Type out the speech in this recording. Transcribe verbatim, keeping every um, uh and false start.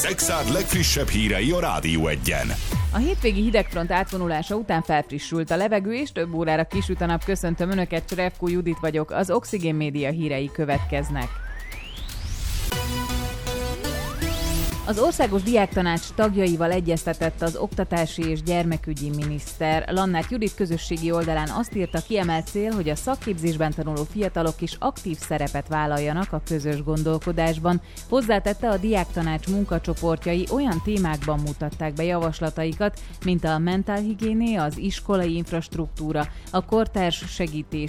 Exárd legfrissebb hírei a Rádió Egyen. A hétvégi hidegfront átvonulása után felfrissült a levegő, és több órára kisüt a nap. Köszöntöm Önöket, Cserevkó Judit vagyok, az Oxigén Média hírei következnek. Az Országos Diáktanács tagjaival egyeztetett az oktatási és gyermekügyi miniszter. Lannát Judit közösségi oldalán azt írta, kiemelt cél, hogy a szakképzésben tanuló fiatalok is aktív szerepet vállaljanak a közös gondolkodásban. Hozzátette, a Diáktanács munkacsoportjai olyan témákban mutatták be javaslataikat, mint a mentálhigiéné, az iskolai infrastruktúra, a kortárs segítés